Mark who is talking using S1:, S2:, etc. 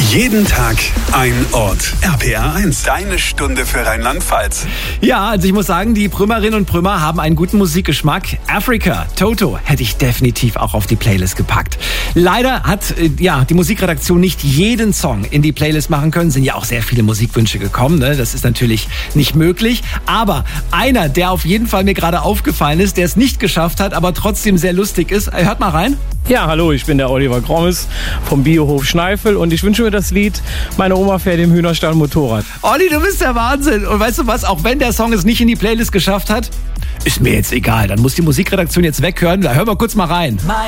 S1: Jeden Tag ein Ort. RPR 1, deine Stunde für Rheinland-Pfalz.
S2: Ja, also ich muss sagen, die Prümerinnen und Prümer haben einen guten Musikgeschmack. Africa, Toto hätte ich definitiv auch auf die Playlist gepackt. Leider hat die Musikredaktion nicht jeden Song in die Playlist machen können. Sind ja auch sehr viele Musikwünsche gekommen, ne? Das ist natürlich nicht möglich. Aber einer, der auf jeden Fall mir gerade aufgefallen ist, der es nicht geschafft hat, aber trotzdem sehr lustig ist. Hört mal rein.
S3: Ja, hallo, ich bin der Oliver Grommes vom Biohof Schneifel und ich wünsche mir das Lied "Meine Oma fährt im Hühnerstall Motorrad".
S2: Olli, du bist der Wahnsinn. Und weißt du was, auch wenn der Song es nicht in die Playlist geschafft hat, ist mir jetzt egal. Dann muss die Musikredaktion jetzt weghören. Da hören wir kurz mal rein.